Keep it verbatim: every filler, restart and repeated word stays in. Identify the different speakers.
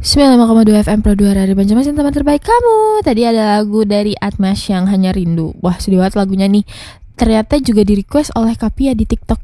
Speaker 1: sembilan puluh lima koma dua F M Pro dua Hari Banjarmasin, teman terbaik kamu. Tadi ada lagu dari Atmas yang Hanya Rindu. Wah, sedih banget lagunya nih. Ternyata juga di request oleh Kapia di TikTok.